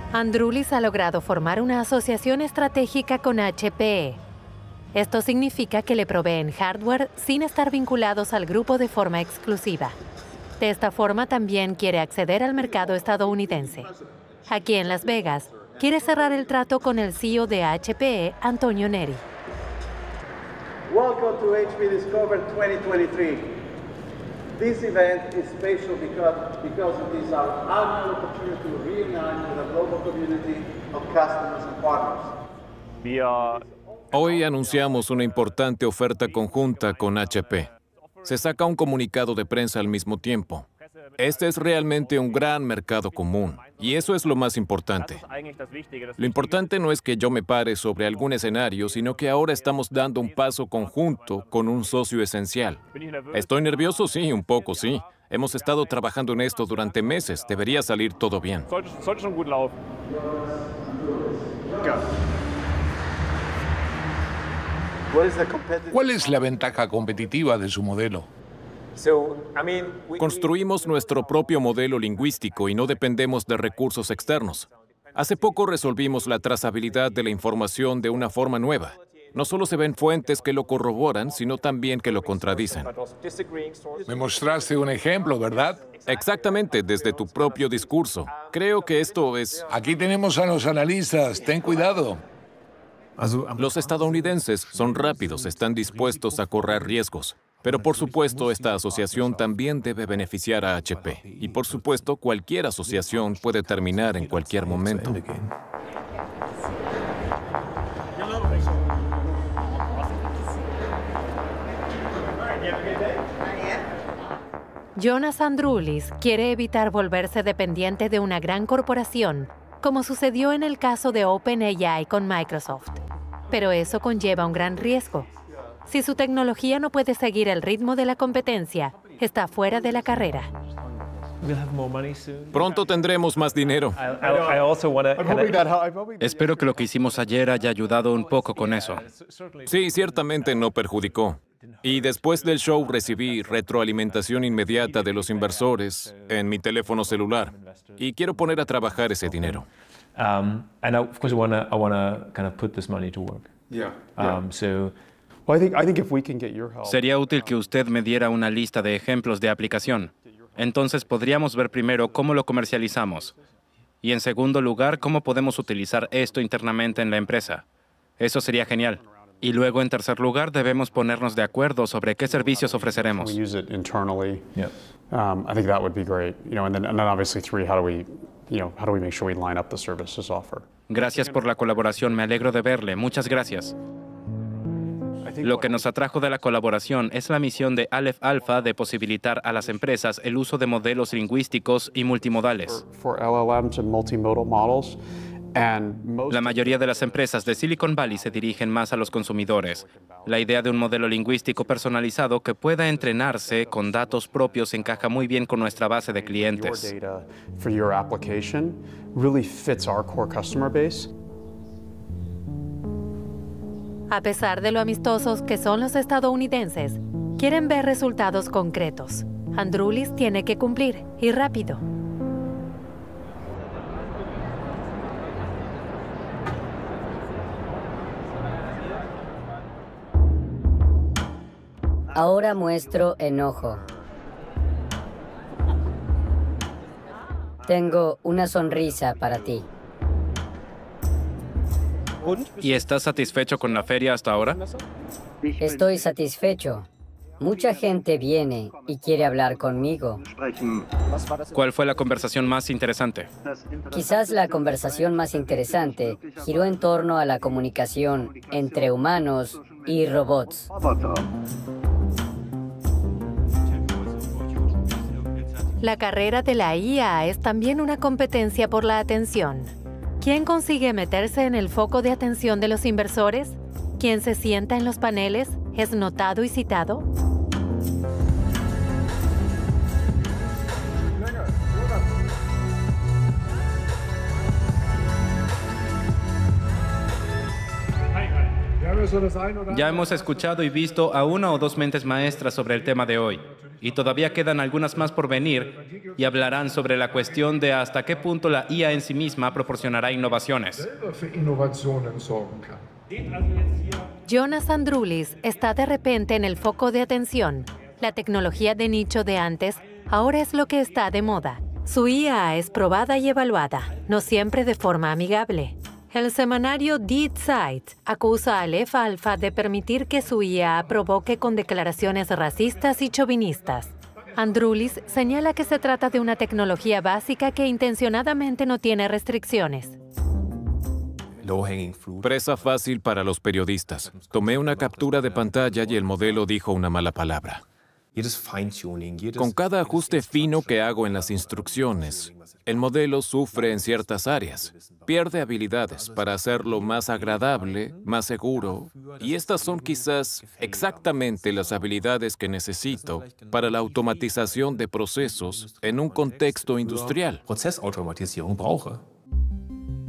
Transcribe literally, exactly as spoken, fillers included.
Androulis ha logrado formar una asociación estratégica con H P E. Esto significa que le proveen hardware sin estar vinculados al grupo de forma exclusiva. De esta forma también quiere acceder al mercado estadounidense. Aquí en Las Vegas, quiere cerrar el trato con el C E O de H P E, Antonio Neri. Welcome to H P Discover twenty twenty-three. This event is special because, because it is our annual opportunity to reunite with a global community of customers and partners. Hoy anunciamos una importante oferta conjunta con H P. Se saca un comunicado de prensa al mismo tiempo. Este es realmente un gran mercado común, y eso es lo más importante. Lo importante no es que yo me pare sobre algún escenario, sino que ahora estamos dando un paso conjunto con un socio esencial. ¿Estoy nervioso? Sí, un poco, sí. Hemos estado trabajando en esto durante meses. Debería salir todo bien. ¿Cuál es la ventaja competitiva de su modelo? Construimos nuestro propio modelo lingüístico y no dependemos de recursos externos. Hace poco resolvimos la trazabilidad de la información de una forma nueva. No solo se ven fuentes que lo corroboran, sino también que lo contradicen. Me mostraste un ejemplo, ¿verdad? Exactamente, desde tu propio discurso. Creo que esto es... Aquí tenemos a los analistas. Ten cuidado. Los estadounidenses son rápidos, están dispuestos a correr riesgos. Pero por supuesto, esta asociación también debe beneficiar a H P. Y por supuesto, cualquier asociación puede terminar en cualquier momento. Jonas Androulis quiere evitar volverse dependiente de una gran corporación, como sucedió en el caso de OpenAI con Microsoft. Pero eso conlleva un gran riesgo. Si su tecnología no puede seguir el ritmo de la competencia, está fuera de la carrera. Pronto tendremos más dinero. Espero que lo que hicimos ayer haya ayudado un poco con eso. Sí, ciertamente no perjudicó. Y después del show recibí retroalimentación inmediata de los inversores en mi teléfono celular. Y quiero poner a trabajar ese dinero. Um, and of course, I want to I want to kind of put this money to work. Yeah. yeah. Um, so, well, I think I think if we can get your help. Sería útil que usted me diera una lista de ejemplos de aplicación. Entonces podríamos ver primero cómo lo comercializamos. Y en segundo lugar, cómo podemos utilizar esto internamente en la empresa. Eso sería genial. Y luego, en tercer lugar, debemos ponernos de acuerdo sobre qué servicios ofreceremos. We use it internally. Yeah. Um, I think that would be great. You know, and then and then obviously three, how do we, you know, how do we make sure we line up the services offer? Gracias por la colaboración. Me alegro de verle. Muchas gracias. Lo que nos atrajo de la colaboración es la misión de Aleph Alpha de posibilitar a las empresas el uso de modelos lingüísticos y multimodales. For, for L L Ms and multimodal models. La mayoría de las empresas de Silicon Valley se dirigen más a los consumidores. La idea de un modelo lingüístico personalizado que pueda entrenarse con datos propios encaja muy bien con nuestra base de clientes. A pesar de lo amistosos que son los estadounidenses, quieren ver resultados concretos. Androulis tiene que cumplir, y rápido. Ahora muestro enojo. Tengo una sonrisa para ti. ¿Y estás satisfecho con la feria hasta ahora? Estoy satisfecho. Mucha gente viene y quiere hablar conmigo. ¿Cuál fue la conversación más interesante? Quizás la conversación más interesante giró en torno a la comunicación entre humanos y robots. La carrera de la I A es también una competencia por la atención. ¿Quién consigue meterse en el foco de atención de los inversores? ¿Quién se sienta en los paneles? ¿Es notado y citado? Ya hemos escuchado y visto a una o dos mentes maestras sobre el tema de hoy. Y todavía quedan algunas más por venir y hablarán sobre la cuestión de hasta qué punto la I A en sí misma proporcionará innovaciones. Jonas Androulis está de repente en el foco de atención. La tecnología de nicho de antes ahora es lo que está de moda. Su I A es probada y evaluada, no siempre de forma amigable. El semanario Die Zeit acusa a Aleph Alpha de permitir que su I A provoque con declaraciones racistas y chauvinistas. Androulis señala que se trata de una tecnología básica que intencionadamente no tiene restricciones. Presa fácil para los periodistas. Tomé una captura de pantalla y el modelo dijo una mala palabra. Con cada ajuste fino que hago en las instrucciones, el modelo sufre en ciertas áreas. Pierde habilidades para hacerlo más agradable, más seguro, y estas son quizás exactamente las habilidades que necesito para la automatización de procesos en un contexto industrial.